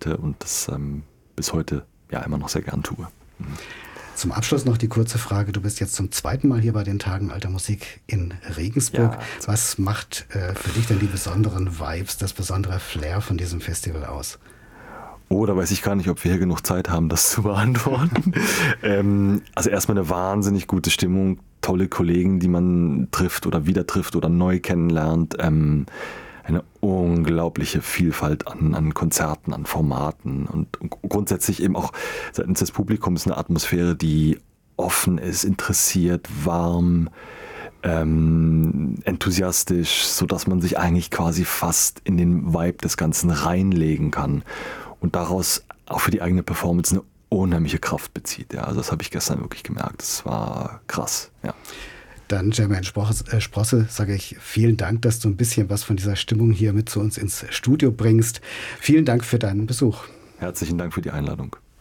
halte und das bis heute ja immer noch sehr gern tue. Zum Abschluss noch die kurze Frage. Du bist jetzt zum 2. Mal hier bei den Tagen Alter Musik in Regensburg. Ja. Was macht für dich denn die besonderen Vibes, das besondere Flair von diesem Festival aus? Oh, da weiß ich gar nicht, ob wir hier genug Zeit haben, das zu beantworten. Also erstmal eine wahnsinnig gute Stimmung, tolle Kollegen, die man trifft oder wieder trifft oder neu kennenlernt. Eine unglaubliche Vielfalt an Konzerten, an Formaten und grundsätzlich eben auch seitens des Publikums eine Atmosphäre, die offen ist, interessiert, warm, enthusiastisch, sodass man sich eigentlich quasi fast in den Vibe des Ganzen reinlegen kann und daraus auch für die eigene Performance eine unheimliche Kraft bezieht. Ja, also das habe ich gestern wirklich gemerkt. Das war krass, ja. Dann, Jermaine Sprosse, sage ich vielen Dank, dass du ein bisschen was von dieser Stimmung hier mit zu uns ins Studio bringst. Vielen Dank für deinen Besuch. Herzlichen Dank für die Einladung.